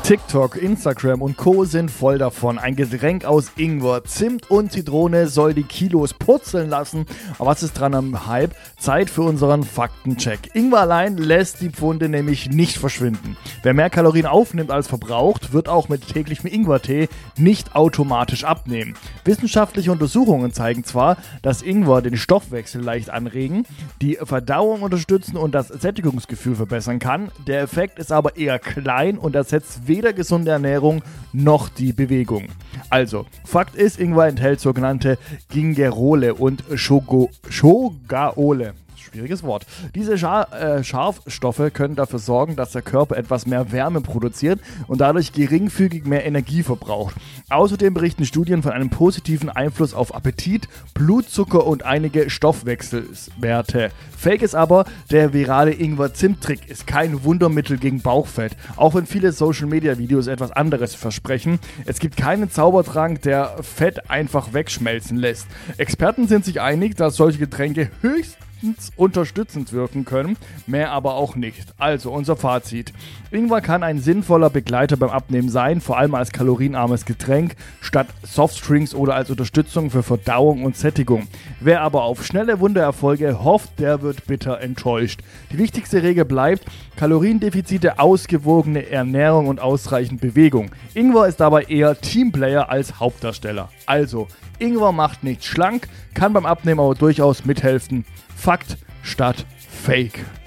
TikTok, Instagram und Co. sind voll davon. Ein Getränk aus Ingwer, Zimt und Zitrone soll die Kilos purzeln lassen. Aber was ist dran am Hype? Zeit für unseren Faktencheck. Ingwer allein lässt die Pfunde nämlich nicht verschwinden. Wer mehr Kalorien aufnimmt als verbraucht, wird auch mit täglichem Ingwertee nicht automatisch abnehmen. Wissenschaftliche Untersuchungen zeigen zwar, dass Ingwer den Stoffwechsel leicht anregen, die Verdauung unterstützen und das Sättigungsgefühl verbessern kann. Der Effekt ist aber eher klein und ersetzt weder gesunde Ernährung noch die Bewegung. Also, Fakt ist, Ingwer enthält sogenannte Gingerole und Chogaole. Schwieriges Wort. Diese Schafstoffe können dafür sorgen, dass der Körper etwas mehr Wärme produziert und dadurch geringfügig mehr Energie verbraucht. Außerdem berichten Studien von einem positiven Einfluss auf Appetit, Blutzucker und einige Stoffwechselwerte. Fake ist aber, der virale Ingwer-Zimt-Trick ist kein Wundermittel gegen Bauchfett, auch wenn viele Social-Media-Videos etwas anderes versprechen. Es gibt keinen Zaubertrank, der Fett einfach wegschmelzen lässt. Experten sind sich einig, dass solche Getränke höchstens unterstützend wirken können, mehr aber auch nicht. Also unser Fazit. Ingwer kann ein sinnvoller Begleiter beim Abnehmen sein, vor allem als kalorienarmes Getränk, statt Softdrinks oder als Unterstützung für Verdauung und Sättigung. Wer aber auf schnelle Wundererfolge hofft, der wird bitter enttäuscht. Die wichtigste Regel bleibt: Kaloriendefizite, ausgewogene Ernährung und ausreichend Bewegung. Ingwer ist dabei eher Teamplayer als Hauptdarsteller. Also, Ingwer macht nicht schlank, kann beim Abnehmen aber durchaus mithelfen. Fakt statt Fake.